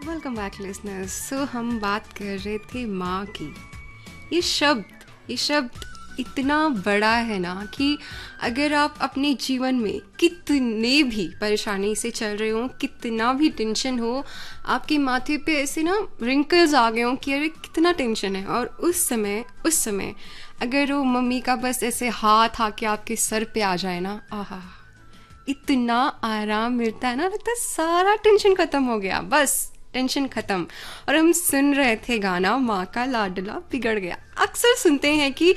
Welcome back listeners. सो हम बात कर रहे थे माँ की। ये शब्द इतना बड़ा है ना कि अगर आप अपने जीवन में कितने भी परेशानी से चल रहे हो, कितना भी टेंशन हो, आपके माथे पे ऐसे ना रिंकल्स आ गए हो कि अरे कितना टेंशन है, और उस समय अगर वो मम्मी का बस ऐसे हाथ आके आपके सर पे आ जाए ना, आहा, इतना आराम मिलता है ना, लगता है सारा टेंशन खत्म हो गया, बस टेंशन खत्म। और हम सुन रहे थे गाना माँ का लाडला बिगड़ गया। अक्सर सुनते हैं कि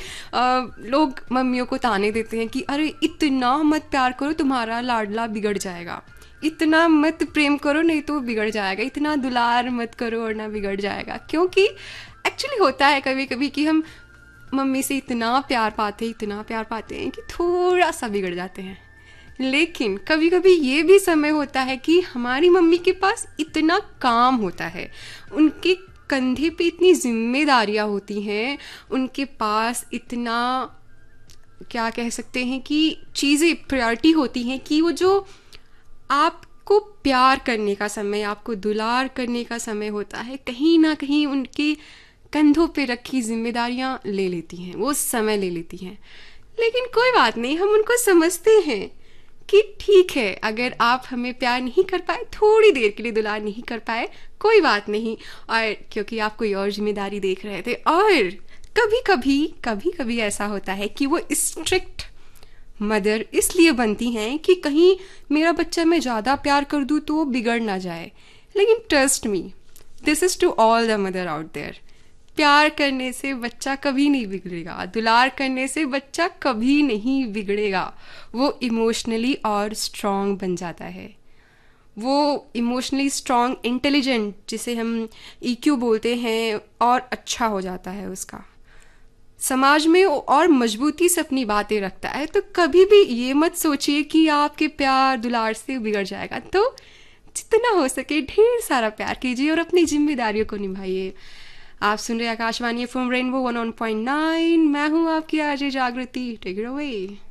लोग मम्मियों को ताने देते हैं कि अरे इतना मत प्यार करो, तुम्हारा लाडला बिगड़ जाएगा, इतना मत प्रेम करो नहीं तो बिगड़ जाएगा, इतना दुलार मत करो वरना बिगड़ जाएगा। क्योंकि एक्चुअली होता है कभी कभी कि हम मम्मी से इतना प्यार पाते हैं कि थोड़ा सा बिगड़ जाते हैं। लेकिन कभी कभी ये भी समय होता है कि हमारी मम्मी के पास इतना काम होता है, उनके कंधे पे इतनी जिम्मेदारियां होती हैं, उनके पास इतना, क्या कह सकते हैं कि चीज़ें प्रायोरिटी होती हैं कि वो जो आपको प्यार करने का समय, आपको दुलार करने का समय होता है, कहीं ना कहीं उनके कंधों पे रखी जिम्मेदारियां ले लेती हैं, वो समय ले लेती हैं। लेकिन कोई बात नहीं, हम उनको समझते हैं कि ठीक है, अगर आप हमें प्यार नहीं कर पाए, थोड़ी देर के लिए दुलार नहीं कर पाए, कोई बात नहीं, और क्योंकि आप कोई और जिम्मेदारी देख रहे थे। और कभी कभी ऐसा होता है कि वो स्ट्रिक्ट मदर इसलिए बनती हैं कि कहीं मेरा बच्चा मैं ज़्यादा प्यार कर दूँ तो वो बिगड़ ना जाए। लेकिन trust me, this is to all the mother out there, प्यार करने से बच्चा कभी नहीं बिगड़ेगा, दुलार करने से बच्चा कभी नहीं बिगड़ेगा। वो इमोशनली और स्ट्रॉन्ग बन जाता है, वो इमोशनली स्ट्रॉन्ग, इंटेलिजेंट, जिसे हम ईक्यू बोलते हैं, और अच्छा हो जाता है उसका, समाज में और मजबूती से अपनी बातें रखता है। तो कभी भी ये मत सोचिए कि आपके प्यार दुलार से बिगड़ जाएगा। तो जितना हो सके ढेर सारा प्यार कीजिए और अपनी जिम्मेदारियों को निभाइए। आप सुन रहे आकाशवाणी FM रेनबो 101.9। मैं हूँ आपकी आरजे जागृति। Take it away.